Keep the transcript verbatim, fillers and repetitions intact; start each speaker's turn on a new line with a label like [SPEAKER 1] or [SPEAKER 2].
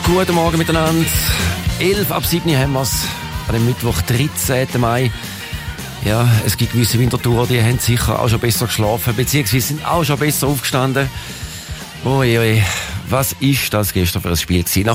[SPEAKER 1] Guten Morgen miteinander. elf ab sieben haben wir es an dem Mittwoch, dreizehnten Mai. Ja, es gibt gewisse Wintertourer, die haben sicher auch schon besser geschlafen, beziehungsweise sind auch schon besser aufgestanden. Ui, ui, was ist das gestern für ein Spiel gewesen?